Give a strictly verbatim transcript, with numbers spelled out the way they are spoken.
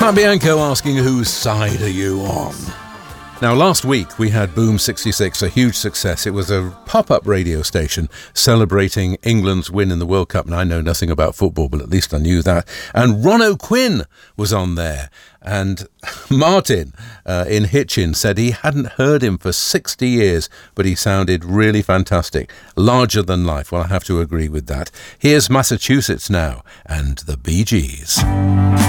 Matt Bianco asking whose side are you on? Now, last week we had Boom sixty-six, a huge success. It was a pop-up radio station celebrating England's win in the World Cup. And I know nothing about football, but at least I knew that. And Ron O'Quinn was on there. And Martin uh, in Hitchin said he hadn't heard him for sixty years, but he sounded really fantastic. Larger than life. Well, I have to agree with that. Here's Massachusetts now and the Bee Gees.